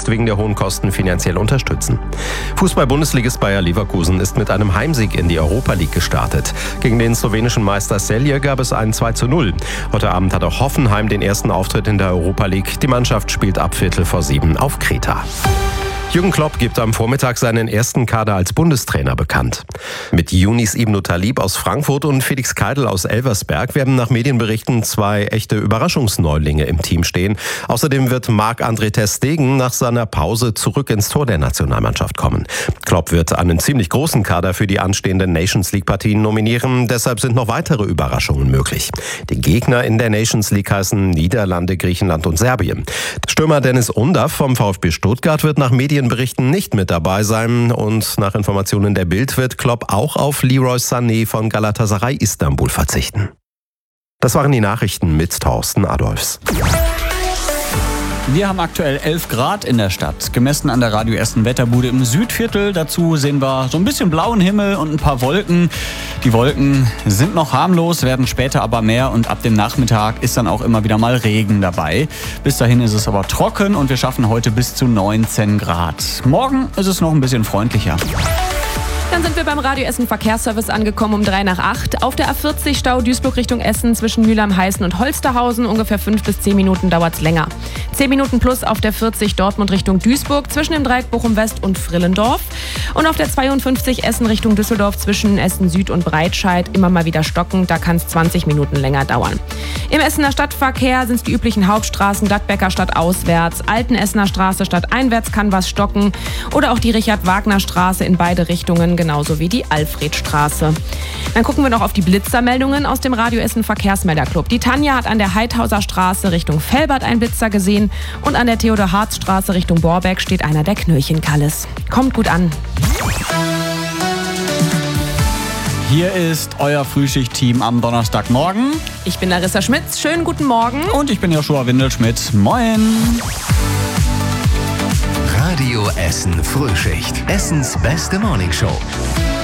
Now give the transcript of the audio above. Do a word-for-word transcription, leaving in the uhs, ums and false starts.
jetzt wegen der hohen Kosten finanziell unterstützen. Fußball-Bundesligist Bayer Leverkusen ist mit einem Heimsieg in die Europa League gestartet. Gegen den slowenischen Meister Celje gab es ein zwei zu null. Heute Abend hat auch Hoffenheim den ersten Auftritt in der Europa League. Die Mannschaft spielt ab Viertel vor sieben auf Kreta. Jürgen Klopp gibt am Vormittag seinen ersten Kader als Bundestrainer bekannt. Mit Younis Ibn Talib aus Frankfurt und Felix Keidl aus Elversberg werden nach Medienberichten zwei echte Überraschungsneulinge im Team stehen. Außerdem wird Marc-André ter Stegen nach seiner Pause zurück ins Tor der Nationalmannschaft kommen. Klopp wird einen ziemlich großen Kader für die anstehenden Nations League-Partien nominieren. Deshalb sind noch weitere Überraschungen möglich. Die Gegner in der Nations League heißen Niederlande, Griechenland und Serbien. Stürmer Dennis Undav vom VfB Stuttgart wird nach Medienberichten nicht mit dabei sein und nach Informationen der Bild wird Klopp auch auf Leroy Sané von Galatasaray Istanbul verzichten. Das waren die Nachrichten mit Thorsten Adolfs. Wir haben aktuell elf Grad in der Stadt, gemessen an der Radio Essen Wetterbude im Südviertel. Dazu sehen wir so ein bisschen blauen Himmel und ein paar Wolken. Die Wolken sind noch harmlos, werden später aber mehr und ab dem Nachmittag ist dann auch immer wieder mal Regen dabei. Bis dahin ist es aber trocken und wir schaffen heute bis zu neunzehn Grad. Morgen ist es noch ein bisschen freundlicher. Dann sind wir beim Radio Essen Verkehrsservice angekommen um drei nach acht. Auf der A vierzig Stau Duisburg Richtung Essen zwischen Mülheim-Heißen und Holsterhausen. Ungefähr fünf bis zehn Minuten dauert es länger. zehn Minuten plus auf der vierzig Dortmund Richtung Duisburg zwischen dem Dreieck Bochum-West und Frillendorf. Und auf der zweiundfünfzig Essen Richtung Düsseldorf zwischen Essen Süd und Breitscheid immer mal wieder stocken. Da kann es zwanzig Minuten länger dauern. Im Essener Stadtverkehr sind es die üblichen Hauptstraßen Gladbecker Stadt auswärts, Alten Essener Straße Stadt einwärts kann was stocken oder auch die Richard-Wagner-Straße in beide Richtungen, genauso wie die Alfredstraße. Dann gucken wir noch auf die Blitzermeldungen aus dem Radio Essen Verkehrsmelderclub. Die Tanja hat an der Heidhauser Straße Richtung Velbert einen Blitzer gesehen und an der Theodor-Harz-Straße Richtung Borbeck steht einer der Knöllchenkalles. Kommt gut an. Hier ist euer Frühschicht-Team am Donnerstagmorgen. Ich bin Larissa Schmitz. Schönen guten Morgen. Und ich bin Joshua Windelschmidt. Moin. Radio Essen Frühschicht. Essens beste Morningshow.